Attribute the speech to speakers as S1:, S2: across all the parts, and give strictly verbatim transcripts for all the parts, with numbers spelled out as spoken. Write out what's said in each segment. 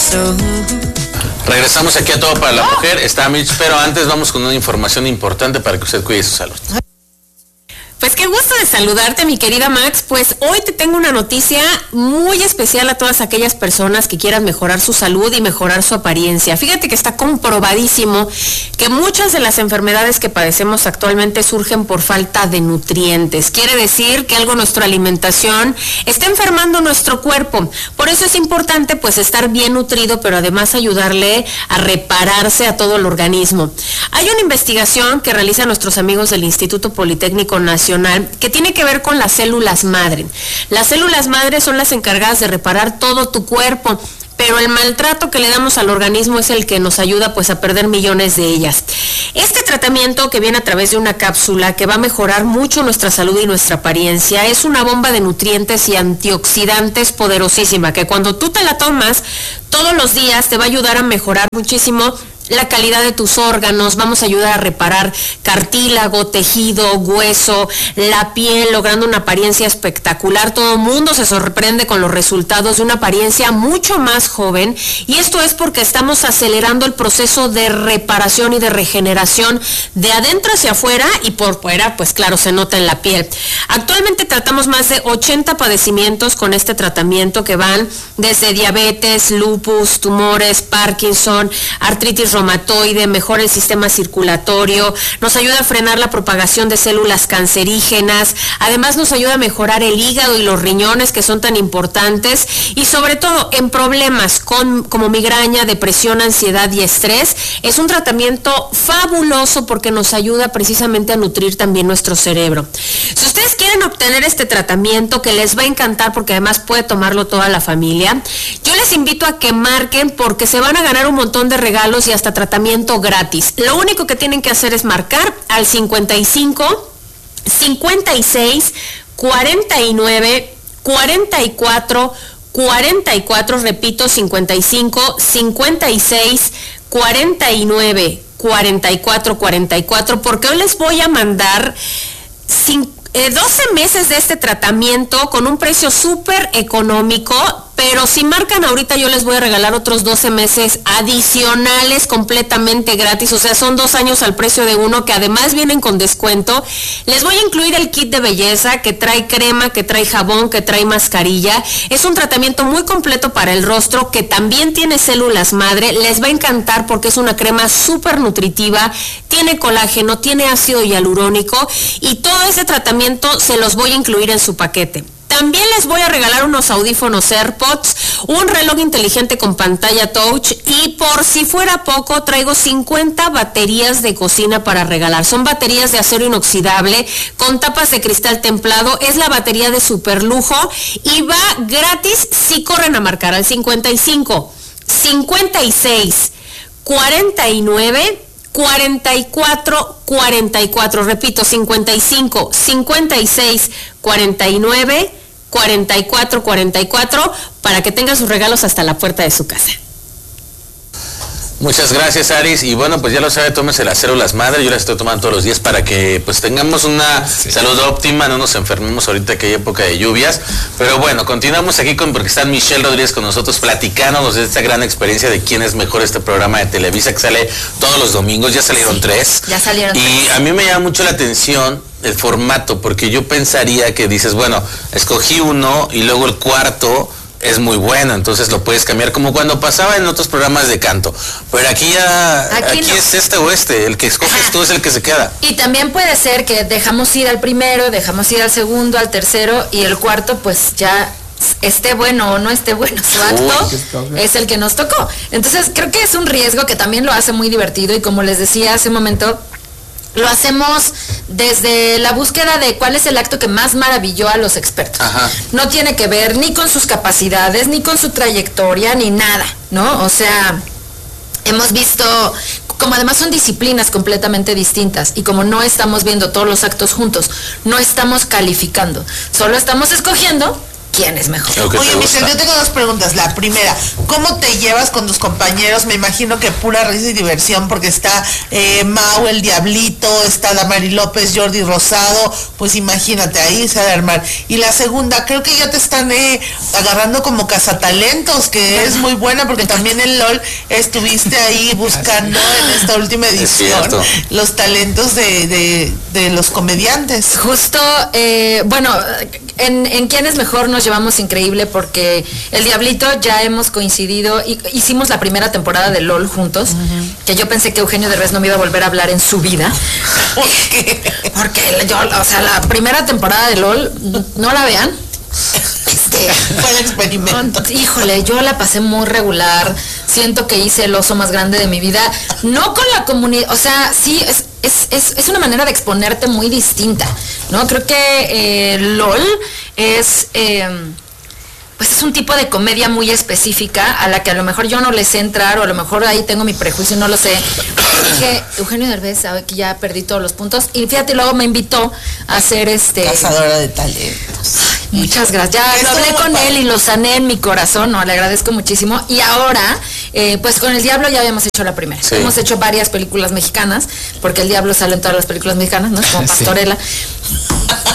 S1: Regresamos aquí a Todo para la Mujer. Está Mitch, pero antes vamos con una información importante para que usted cuide su salud.
S2: Pues qué gusto de saludarte, mi querida Max. Pues hoy te tengo una noticia muy especial a todas aquellas personas que quieran mejorar su salud y mejorar su apariencia. Fíjate que está comprobadísimo que muchas de las enfermedades que padecemos actualmente surgen por falta de nutrientes. Quiere decir que algo en nuestra alimentación está enfermando nuestro cuerpo. Por eso es importante pues estar bien nutrido, pero además ayudarle a repararse a todo el organismo. Hay una investigación que realizan nuestros amigos del Instituto Politécnico Nacional que tiene que ver con las células madre. Las células madre son las encargadas de reparar todo tu cuerpo, pero el maltrato que le damos al organismo es el que nos ayuda pues a perder millones de ellas. Este tratamiento que viene a través de una cápsula que va a mejorar mucho nuestra salud y nuestra apariencia es una bomba de nutrientes y antioxidantes poderosísima que cuando tú te la tomas todos los días te va a ayudar a mejorar muchísimo la calidad de tus órganos, vamos a ayudar a reparar cartílago, tejido, hueso, la piel, logrando una apariencia espectacular. Todo el mundo se sorprende con los resultados de una apariencia mucho más joven, y esto es porque estamos acelerando el proceso de reparación y de regeneración de adentro hacia afuera, y por fuera, pues claro, se nota en la piel. Actualmente tratamos más de ochenta padecimientos con este tratamiento que van desde diabetes, lupus, tumores, Parkinson, artritis reumatoide, mejora el sistema circulatorio, nos ayuda a frenar la propagación de células cancerígenas, además nos ayuda a mejorar el hígado y los riñones que son tan importantes, y sobre todo en problemas con, como migraña, depresión, ansiedad y estrés. Es un tratamiento fabuloso porque nos ayuda precisamente a nutrir también nuestro cerebro. Si ustedes quieren obtener este tratamiento, que les va a encantar porque además puede tomarlo toda la familia, yo les invito a que marquen porque se van a ganar un montón de regalos y hasta tratamiento gratis. Lo único que tienen que hacer es marcar al cincuenta y cinco, cincuenta y seis, cuarenta y nueve, cuarenta y cuatro, cuarenta y cuatro, repito, cincuenta y cinco, cincuenta y seis, cuarenta y nueve, cuarenta y cuatro, cuarenta y cuatro, porque hoy les voy a mandar cinco, eh, doce meses de este tratamiento con un precio súper económico. Pero si marcan ahorita yo les voy a regalar otros doce meses adicionales completamente gratis, o sea, son dos años al precio de uno, que además vienen con descuento. Les voy a incluir el kit de belleza que trae crema, que trae jabón, que trae mascarilla. Es un tratamiento muy completo para el rostro que también tiene células madre. Les va a encantar porque es una crema súper nutritiva, tiene colágeno, tiene ácido hialurónico, y todo ese tratamiento se los voy a incluir en su paquete. También les voy a regalar unos audífonos AirPods, un reloj inteligente con pantalla touch, y por si fuera poco traigo cincuenta baterías de cocina para regalar. Son baterías de acero inoxidable con tapas de cristal templado. Es la batería de super lujo y va gratis si corren a marcar al cincuenta y cinco, cincuenta y seis, cuarenta y nueve, cuarenta y cuatro, cuarenta y cuatro. Repito, cincuenta y cinco, cincuenta y seis, cuarenta y nueve, cuarenta y cuatro, cuarenta y cuatro, para que tengan sus regalos hasta la puerta de su casa.
S1: Muchas gracias, Aris, y bueno, pues ya lo sabe, tómese las células madre. Yo las estoy tomando todos los días para que pues tengamos una sí. salud óptima, no nos enfermemos ahorita que hay época de lluvias. Pero bueno, continuamos aquí con, porque está Michelle Rodríguez con nosotros platicándonos de esta gran experiencia de quién es mejor, este programa de Televisa que sale todos los domingos. Ya salieron sí, tres.
S2: Ya salieron
S1: y
S2: tres.
S1: A mí me llama mucho la atención el formato, porque yo pensaría que dices, bueno, escogí uno y luego el cuarto es muy bueno, entonces lo puedes cambiar, como cuando pasaba en otros programas de canto. Pero aquí ya, aquí, aquí no. Es este o este, el que escoges Ajá. tú es el que se queda.
S3: Y también puede ser que dejamos ir al primero, dejamos ir al segundo, al tercero, y el cuarto pues ya esté bueno o no esté bueno su acto, Uy, es el que nos tocó. Entonces creo que es un riesgo que también lo hace muy divertido, y como les decía hace un momento, lo hacemos desde la búsqueda de cuál es el acto que más maravilló a los expertos. Ajá. No tiene que ver ni con sus capacidades, ni con su trayectoria, ni nada, ¿no? O sea, hemos visto, como además son disciplinas completamente distintas, y como no estamos viendo todos los actos juntos, no estamos calificando, solo estamos escogiendo quién es mejor.
S4: Oye, Michelle, yo tengo dos preguntas. La primera, ¿cómo te llevas con tus compañeros? Me imagino que pura risa y diversión, porque está eh, Mau, el Diablito, está Damari López, Jordi Rosado, pues imagínate, ahí se ha de armar. Y la segunda, creo que ya te están eh, agarrando como cazatalentos, que es muy buena, porque también en LOL estuviste ahí buscando en esta última edición los talentos de, de, de los comediantes.
S3: Justo, eh, bueno, en, en quién es mejor nos llevamos increíble, porque el Diablito ya hemos coincidido y hicimos la primera temporada de LOL juntos, uh-huh. que yo pensé que Eugenio Derbez no me iba a volver a hablar en su vida.
S4: ¿Por qué?
S3: Porque yo, o sea, la primera temporada de LOL, no la vean. Este,
S4: fue el experimento.
S3: Híjole, yo la pasé muy regular. Siento que hice el oso más grande de mi vida. No con la comunidad, o sea, sí, es, es, es, es una manera de exponerte muy distinta, ¿no? Creo que eh, LOL es... Eh, pues es un tipo de comedia muy específica a la que a lo mejor yo no le sé entrar, o a lo mejor ahí tengo mi prejuicio, no lo sé. Dije, Eugenio Derbez sabe que ya perdí todos los puntos, y fíjate, luego me invitó a hacer este...
S4: Cazadora de talentos.
S3: Ay, muchas gracias, ya lo hablé con él y lo sané en mi corazón, no, le agradezco muchísimo. Y ahora, eh, pues con El Diablo ya habíamos hecho la primera. Sí. Hemos hecho varias películas mexicanas, porque El Diablo sale en todas las películas mexicanas, ¿no? Como Pastorela. Sí.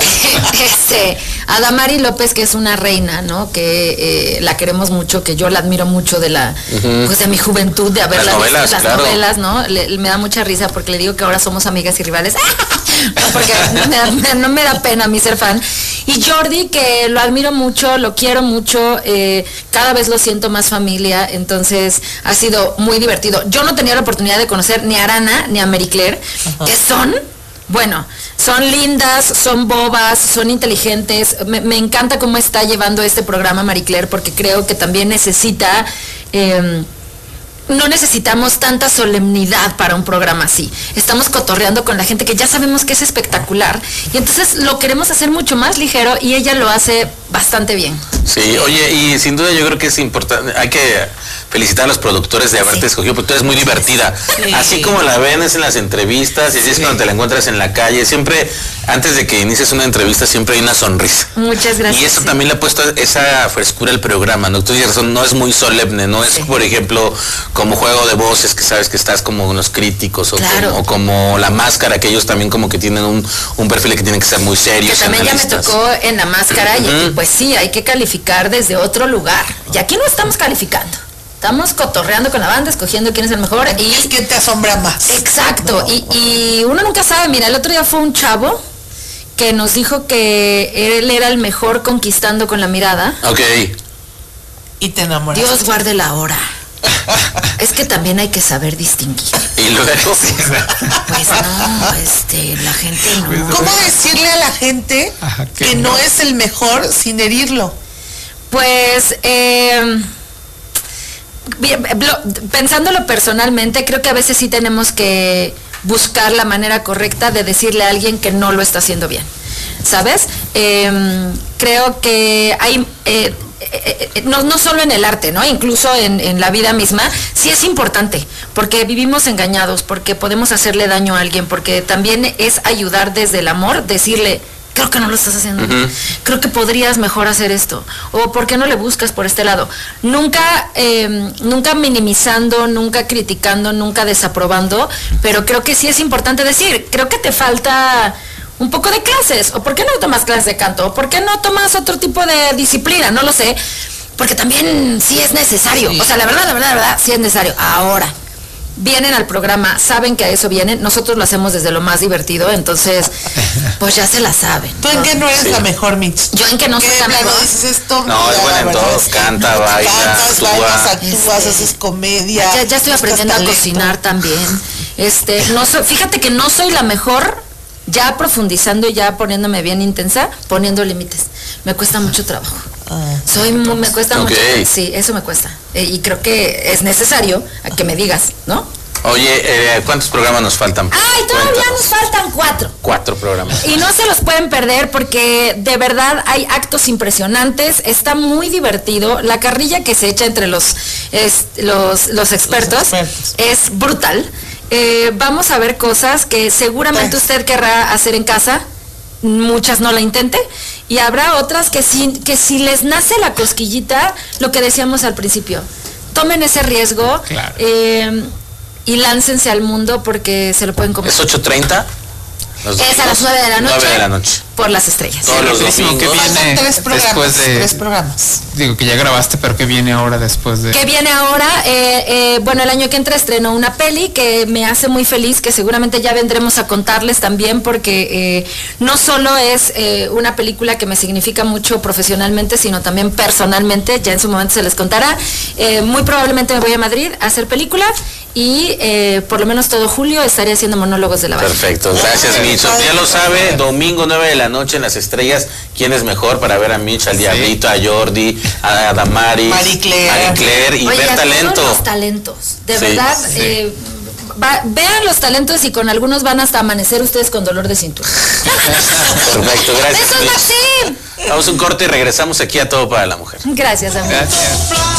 S3: Este, a Damari López, que es una reina, ¿no? Que eh, la queremos mucho, que yo la admiro mucho de la, uh-huh. pues de mi juventud, de haberla
S1: visto
S3: las
S1: claro.
S3: novelas, ¿no? Le, le, me da mucha risa porque le digo que ahora somos amigas y rivales. No, porque no me, da, no me da pena a mí ser fan. Y Jordi, que lo admiro mucho, lo quiero mucho, eh, cada vez lo siento más familia, entonces ha sido muy divertido. Yo no tenía la oportunidad de conocer ni a Arana ni a Mary Claire, uh-huh. que son... Bueno, son lindas, son bobas, son inteligentes. Me, me encanta cómo está llevando este programa Marie Claire, porque creo que también necesita... Eh, no necesitamos tanta solemnidad para un programa así. Estamos cotorreando con la gente que ya sabemos que es espectacular, y entonces lo queremos hacer mucho más ligero, y ella lo hace bastante bien.
S1: Sí, oye, y sin duda yo creo que es importante, hay que felicitar a los productores de haberte sí. escogido, porque tú eres muy divertida. Sí. Así como la ven es en las entrevistas, y así sí. es cuando te la encuentras en la calle, siempre, antes de que inicies una entrevista, siempre hay una sonrisa.
S3: Muchas gracias.
S1: Y eso sí. también le ha puesto esa frescura al programa, ¿no? Tú dices, no es muy solemne, no es, sí. por ejemplo, como Juego de Voces, que sabes que estás como unos críticos, o, claro. como, o como La Máscara, que ellos también como que tienen un, un perfil que tienen que ser muy serios.
S3: Que también analistas. Ya me tocó en La Máscara, uh-huh. y pues sí, hay que calificar desde otro lugar. Y aquí no estamos calificando. Estamos cotorreando con la banda, escogiendo quién es el mejor.
S4: Y es que te asombra más.
S3: Exacto. No. Y, y uno nunca sabe. Mira, el otro día fue un chavo que nos dijo que él era el mejor conquistando con la mirada.
S1: Ok.
S4: Y te enamoraste.
S3: Dios guarde la hora. Es que también hay que saber distinguir.
S1: Y luego
S3: pues no, este, la gente no.
S4: ¿Cómo decirle a la gente Ajá, que, que no. no es el mejor sin herirlo?
S3: Pues eh, bien, pensándolo personalmente, creo que a veces sí tenemos que buscar la manera correcta de decirle a alguien que no lo está haciendo bien, ¿sabes? Eh, creo que hay eh, eh, eh, no, no solo en el arte, ¿no? Incluso en, en la vida misma, sí es importante, porque vivimos engañados, porque podemos hacerle daño a alguien, porque también es ayudar desde el amor, decirle, creo que no lo estás haciendo, uh-huh. creo que podrías mejor hacer esto, o ¿por qué no le buscas por este lado? Nunca, eh, nunca minimizando, nunca criticando, nunca desaprobando, pero creo que sí es importante decir, creo que te falta un poco de clases, o ¿por qué no tomas clases de canto? ¿O por qué no tomas otro tipo de disciplina? No lo sé, porque también sí es necesario, sí. o sea, la verdad, la verdad, la verdad, sí es necesario. Ahora, vienen al programa, saben que a eso vienen, nosotros lo hacemos desde lo más divertido, entonces, pues ya se la saben.
S4: ¿Tú en qué no eres sí. la mejor, Mitch?
S3: Yo en que no soy la mejor.
S4: Dices esto?
S1: No, es buena en todo, canta, baila,
S4: cantas, actúa, bailas, actúas, este, haces comedia.
S3: Ya, ya estoy aprendiendo talento. a cocinar también. Este, no soy, fíjate que no soy la mejor, ya profundizando y ya poniéndome bien intensa, poniendo límites. Me cuesta mucho trabajo. Ah, soy muy, me cuesta okay. mucho. Sí, eso me cuesta. Eh, y creo que es necesario a que me digas, ¿no?
S1: Oye, eh, ¿cuántos programas nos faltan?
S3: Ay, todavía Cuéntanos. nos faltan cuatro.
S1: Cuatro programas.
S3: Y no se los pueden perder porque de verdad hay actos impresionantes, está muy divertido. La carrilla que se echa entre los, es, los, los, expertos los expertos es brutal. Eh, vamos a ver cosas que seguramente usted querrá hacer en casa muchas no la intenten, y habrá otras que si, que si les nace la cosquillita, lo que decíamos al principio, tomen ese riesgo,
S5: claro.
S3: eh, y láncense al mundo porque se lo pueden comer.
S1: ¿Es ocho treinta?
S3: Es a las nueve de la noche.
S1: nueve de la noche.
S3: Por las estrellas.
S1: Todos los domingos.
S5: que viene
S4: tres programas,
S5: después de...
S4: tres programas.
S5: Digo que ya grabaste, pero ¿qué viene ahora después de...?
S3: ¿Qué viene ahora? Eh, eh, bueno, el año que entra estreno una peli que me hace muy feliz, que seguramente ya vendremos a contarles también, porque eh, no solo es eh, una película que me significa mucho profesionalmente, sino también personalmente, ya en su momento se les contará. Eh, muy probablemente me voy a Madrid a hacer película y eh, por lo menos todo julio estaré haciendo monólogos de la Valle.
S1: Perfecto, gracias Mitch. Ya lo sabe, domingo nueve de la noche en Las Estrellas. ¿Quién es mejor para ver a Mitch, al Diablito, a Jordi, a Damaris,
S4: Marie Claire,
S1: Marie Claire y
S3: Oye,
S1: ver
S3: a
S1: talento?
S3: todos los talentos, de
S1: Sí,
S3: verdad.
S5: sí.
S3: Eh, va- vean los talentos y con algunos van hasta amanecer ustedes con dolor de cintura.
S1: Perfecto, gracias
S3: ¡Besos,
S1: Mitch.
S3: Maxim!
S1: Vamos a un corte y regresamos aquí a Todo para la Mujer.
S3: Gracias, amigo.
S5: Gracias.